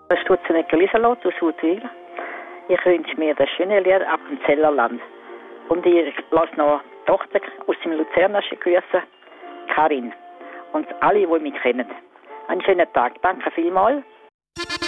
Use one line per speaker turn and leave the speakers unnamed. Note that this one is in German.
Stutzenegger Lieselot aus Huttwil. Ich wünsche mir das schöne Lied ab dem Zellerland. Und ich lasse noch die Tochter aus dem Luzernerschen grüßen, Karin. Und alle, die mich kennen. Einen schönen Tag. Danke vielmals.